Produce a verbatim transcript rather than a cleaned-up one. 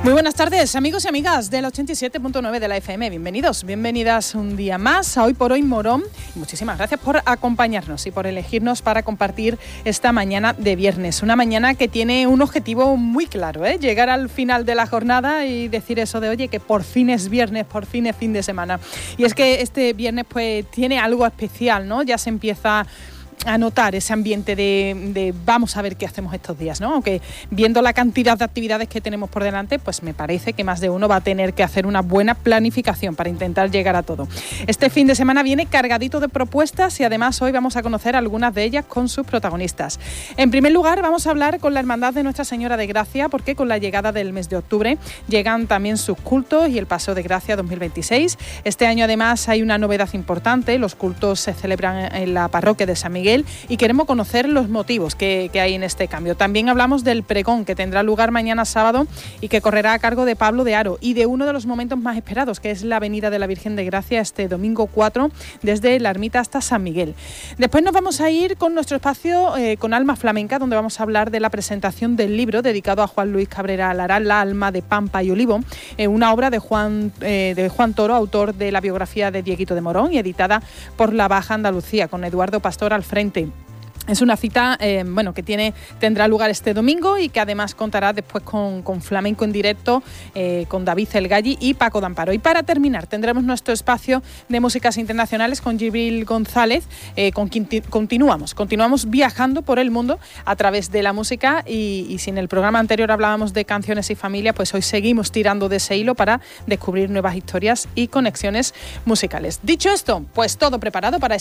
Muy buenas tardes, amigos y amigas del ochenta y siete punto nueve de la F M. Bienvenidos, bienvenidas un día más a Hoy por Hoy Morón. Y muchísimas gracias por acompañarnos y por elegirnos para compartir esta mañana de viernes. Una mañana que tiene un objetivo muy claro, ¿eh? Llegar al final de la jornada y decir eso de, oye, que por fin es viernes, por fin es fin de semana. Y es que este viernes pues tiene algo especial, ¿no? Ya se empieza a notar ese ambiente de, de vamos a ver qué hacemos estos días, ¿no? Aunque viendo la cantidad de actividades que tenemos por delante, pues me parece que más de uno va a tener que hacer una buena planificación para intentar llegar a todo. Este fin de semana viene cargadito de propuestas y además hoy vamos a conocer algunas de ellas con sus protagonistas. En primer lugar, vamos a hablar con la Hermandad de Nuestra Señora de Gracia, porque con la llegada del mes de octubre llegan también sus cultos y el Paseo de Gracia dos mil veintiséis. Este año además hay una novedad importante, los cultos se celebran en la parroquia de San Miguel y queremos conocer los motivos que, que hay en este cambio. También hablamos del pregón que tendrá lugar mañana sábado y que correrá a cargo de Pablo de Haro y de uno de los momentos más esperados, que es la Avenida de la Virgen de Gracia este domingo cuatro desde la Ermita hasta San Miguel. Después nos vamos a ir con nuestro espacio eh, con Alma Flamenca, donde vamos a hablar de la presentación del libro dedicado a Juan Luis Cabrera Lara, La alma de Pampa y Olivo, eh, una obra de Juan, eh, de Juan Toro, autor de la biografía de Dieguito de Morón y editada por La Baja Andalucía, con Eduardo Pastor al frente. Es una cita eh, bueno, que tiene, tendrá lugar este domingo y que además contará después con, con flamenco en directo, eh, con David El Galli y Paco Damparo. Y para terminar tendremos nuestro espacio de músicas internacionales con Gibril González, eh, con quien continuamos, continuamos viajando por el mundo a través de la música y, y si en el programa anterior hablábamos de canciones y familia, pues hoy seguimos tirando de ese hilo para descubrir nuevas historias y conexiones musicales. Dicho esto, pues todo preparado para